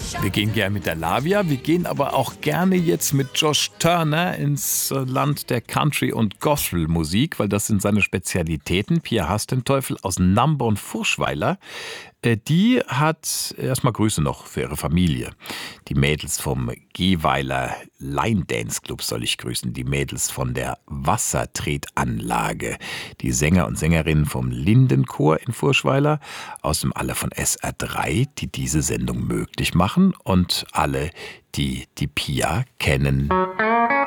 Wir gehen gerne mit der Lavia, wir gehen aber auch gerne jetzt mit Josh Turner ins Land der Country- und Gospel-Musik, weil das sind seine Spezialitäten. Pia Hastenteufel aus Namborn-Furschweiler, die hat erstmal Grüße noch für ihre Familie. Die Mädels vom Gehweiler Line Dance Club soll ich grüßen, die Mädels von der Wassertretanlage, die Sänger und Sängerinnen vom Lindenchor in Furschweiler, außerdem alle von SR3, die diese Sendung möglich machen und alle, die die Pia kennen.